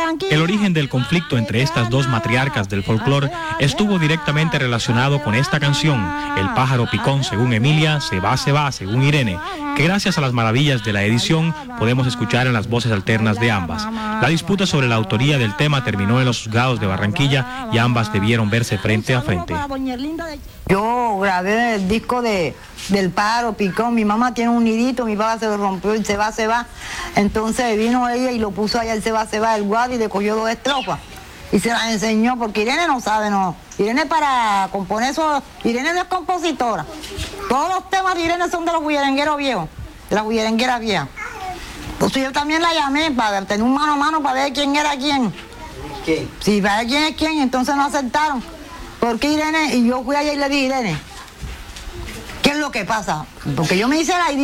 El origen del conflicto entre estas dos matriarcas del folclore estuvo directamente relacionado con esta canción, El pájaro picón según Emilia, se va, según Irene, que gracias a las maravillas de la edición podemos escuchar en las voces alternas de ambas. La disputa sobre la autoría del tema terminó en los juzgados de Barranquilla y ambas debieron verse frente a frente. Yo grabé el disco del pájaro picón, mi mamá tiene un nidito, mi papá se lo rompió y se va. Entonces vino ella y lo puso allá, el se va, el guardia, y le cogió 2 estrofas. Y se las enseñó, porque Irene no sabe, no. Irene para componer eso, Irene no es compositora. Todos los temas de Irene son de los bullerengueros viejos, de las bullerengueras viejas. Entonces yo también la llamé para tener un mano a mano para ver quién era quién. ¿Quién? Sí, para ver quién es quién, entonces no aceptaron. Porque Irene, y yo fui allá y le dije, Irene, ¿qué es lo que pasa? Porque yo me hice la idea.